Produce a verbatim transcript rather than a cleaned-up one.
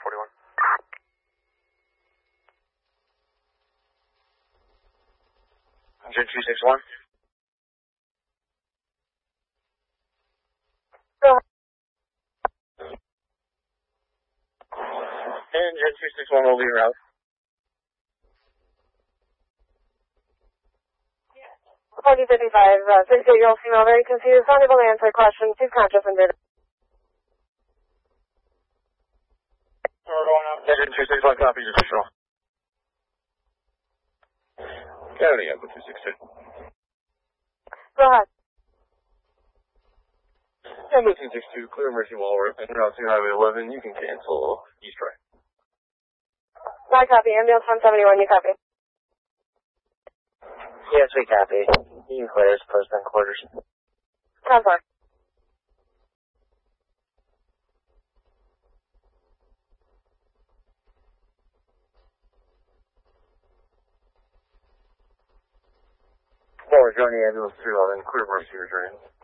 forty-one. Engine two six one. Go ahead. Engine two six one will be around. forty fifty-five, uh, six-eight-year-old female, very confused, unable to answer questions, she's conscious and did. We're going up. Engine two six one, copies additional. County Echo two six two. Go ahead. Echo two six two, clear Mercy Walworth, and Route two Highway eleven, you can cancel East Right. My copy, ambulance one seventy-one, you copy. Yes, we copy. You can clear us post on quarters. Counselor. Forward, Johnny Ambulance three eleven, clear Mercy returning.